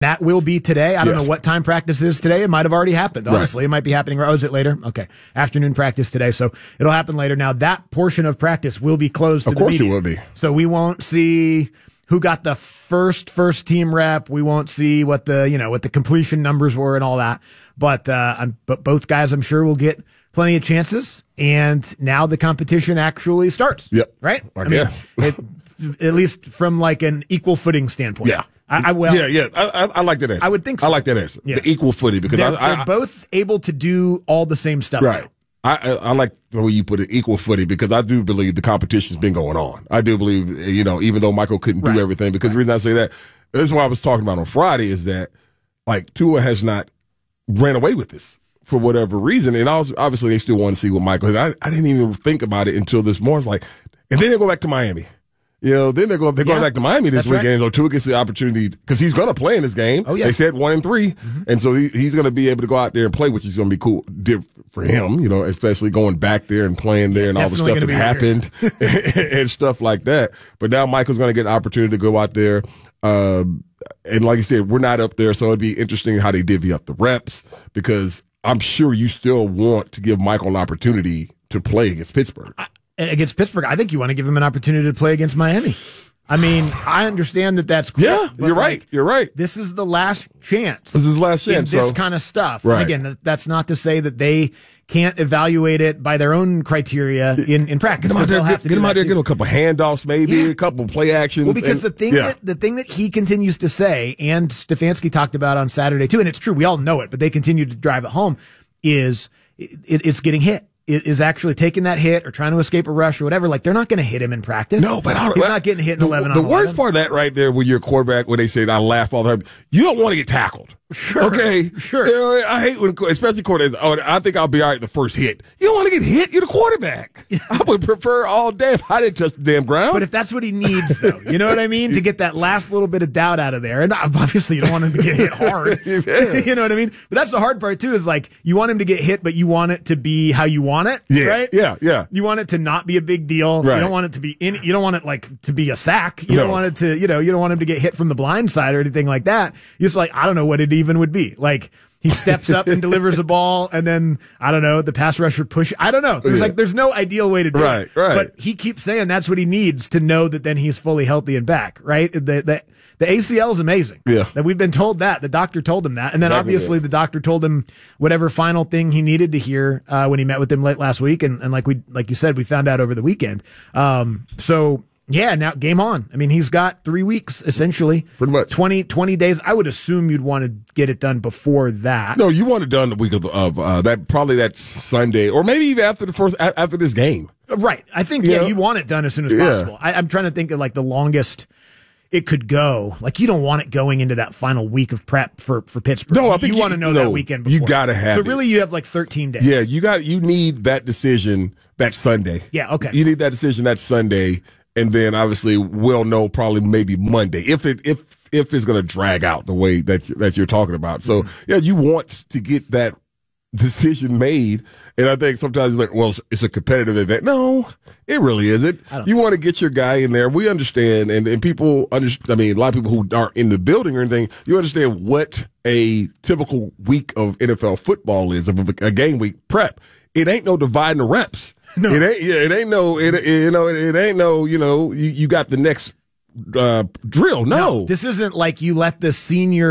That will be today. I don't know what time practice is today. It might have already happened. Honestly, It might be happening. Oh, is it later? Okay. Afternoon practice today. So it'll happen later. Now that portion of practice will be closed to the media. Of course it will be. So we won't see who got the first team rep. We won't see what the completion numbers were and all that. But both guys, I'm sure, will get plenty of chances. And now the competition actually starts. Yep. Right? I guess. At least from like an equal footing standpoint. Yeah. I like that answer. I would think so. I like that answer. Yeah. The equal footing, because they're both able to do all the same stuff. Right. I like the way you put it, equal footing, because I do believe the competition's been going on. I do believe, even though Michael couldn't do everything, because the reason I say that, this is what I was talking about on Friday, is that like Tua has not ran away with this for whatever reason. And obviously they still want to see what Michael, I didn't even think about it until this morning. It's like, and then they go back to Miami. Then they're going back to Miami this weekend. So Tua gets the opportunity, because he's going to play in this game. Oh, yeah. They said 1-3. Mm-hmm. And so he's going to be able to go out there and play, which is going to be cool for him, especially going back there and playing there and all the stuff that happened and stuff like that. But now Michael's going to get an opportunity to go out there. And like you said, we're not up there. So it'd be interesting how they divvy up the reps, because I'm sure you still want to give Michael an opportunity to play against Pittsburgh. Against Pittsburgh, I think you want to give him an opportunity to play against Miami. I mean, I understand that's cool. Yeah, you're right. You're right. This is the last chance. This is the last chance. In this kind of stuff. Right. And again, that's not to say that they can't evaluate it by their own criteria in practice. Get him out there, get him a couple handoffs, maybe a couple play actions. Well, because the thing that he continues to say, and Stefanski talked about on Saturday too, and it's true, we all know it, but they continue to drive it home, is it's getting hit. Is actually taking that hit or trying to escape a rush or whatever. Like, they're not going to hit him in practice. No, but he's not getting hit in 11 on 11. The worst part of that right there, when you're a quarterback, when they say, I laugh all the time, you don't want to get tackled. Sure. Okay. Sure. I hate when, especially quarterbacks, I think I'll be all right the first hit. You don't want to get hit. You're the quarterback. Yeah. I would prefer all day if I didn't touch the damn ground. But if that's what he needs, though, you know what I mean? To get that last little bit of doubt out of there. And obviously you don't want him to get hit hard. You know what I mean? But that's the hard part, too, is like, you want him to get hit, but you want it to be how you want it. Yeah. Right? Yeah. You want it to not be a big deal. Right. You don't want it to be you don't want it like to be a sack. You don't want it to, you don't want him to get hit from the blind side or anything like that. You're just like, I don't know what it even would be. Like, he steps up and delivers a ball, and then, I don't know, the pass rusher push. I don't know. There's no ideal way to do it. Right. But he keeps saying that's what he needs to know that then he's fully healthy and back, right? The ACL is amazing. Yeah. That we've been told that. The doctor told him that. And then obviously the doctor told him whatever final thing he needed to hear when he met with him late last week. And like you said, we found out over the weekend. So yeah, now game on. I mean, he's got 3 weeks essentially. Pretty much. 20 days. I would assume you'd want to get it done before that. No, you want it done the week of that, probably that Sunday, or maybe even after this game. Right. I think, you want it done as soon as possible. I'm trying to think of like the longest it could go. Like, you don't want it going into that final week of prep for Pittsburgh. No, I think you want to know that weekend before. You got to have it. So really you have like 13 days. Yeah, you need that decision that Sunday. Yeah, okay. You need that decision that Sunday, and then obviously we'll know probably maybe Monday if it's going to drag out the way that you're talking about. So yeah, you want to get that decision made, and I think sometimes it's like, well, it's a competitive event. No, it really isn't. You want to get your guy in there. We understand, and people understand. I mean, a lot of people who aren't in the building or anything, you understand what a typical week of NFL football is, of a game week prep. It ain't no dividing the reps. No. It ain't no, you got the next drill. No. This isn't like you let the senior